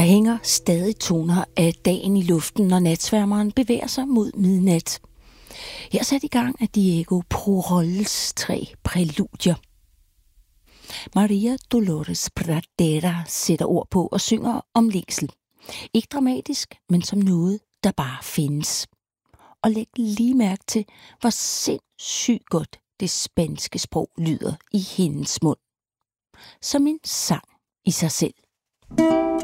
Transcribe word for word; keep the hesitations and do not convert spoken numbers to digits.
hænger stadig toner af dagen i luften, når natsværmeren bevæger sig mod midnat. Her er sat i gang af Diego Porrols tre præludier. Maria Dolores Pradera sætter ord på og synger om længsel. Ikke dramatisk, men som noget, der bare findes. Og læg lige mærke til, hvor sindssygt godt det spanske sprog lyder i hendes mund. Som en sang i sig selv.